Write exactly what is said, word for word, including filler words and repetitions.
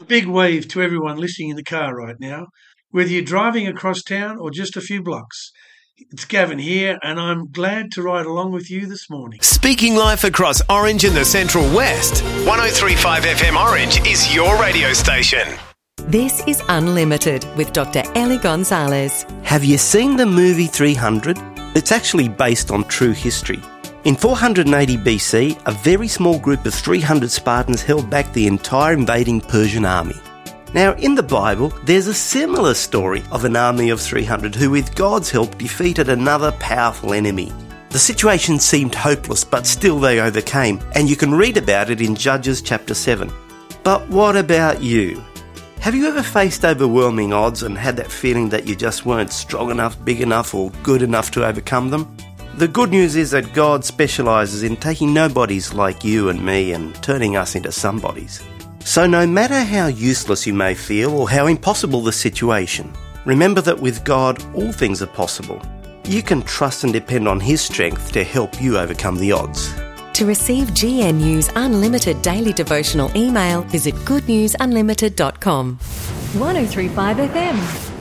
Big wave to everyone listening in the car right now, whether you're driving across town or just a few blocks. It's Gavin here, and I'm glad to ride along with you this morning. Speaking life across Orange and the Central West, one oh three point five F M Orange is your radio station. This is Unlimited with Doctor Ellie Gonzalez. Have you seen the movie three hundred? It's actually based on true history. In four hundred eighty B C, a very small group of three hundred Spartans held back the entire invading Persian army. Now, in the Bible, there's a similar story of an army of three hundred who, with God's help, defeated another powerful enemy. The situation seemed hopeless, but still they overcame, and you can read about it in Judges chapter seven. But what about you? Have you ever faced overwhelming odds and had that feeling that you just weren't strong enough, big enough, or good enough to overcome them? The good news is that God specialises in taking nobodies like you and me and turning us into somebodies. So no matter how useless you may feel or how impossible the situation, remember that with God all things are possible. You can trust and depend on His strength to help you overcome the odds. To receive G N U's unlimited daily devotional email, visit good news unlimited dot com. one oh three point five F M